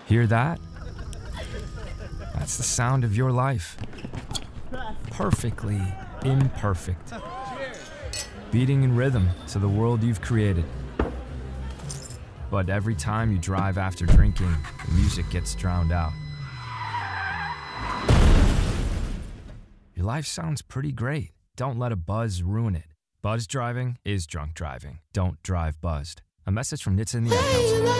Hear that? That's the sound of your life. Perfectly imperfect. Beating in rhythm to the world you've created. But every time you drive after drinking, the music gets drowned out. Your life sounds pretty great. Don't let a buzz ruin it. Buzz driving is drunk driving. Don't drive buzzed. A message from Nitsa and the Ad Council.